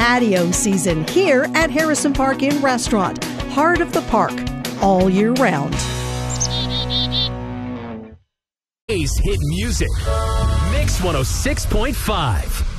patio season here at Harrison Park Inn Restaurant, heart of the park, all year round. Ace hit music. Mix 106.5.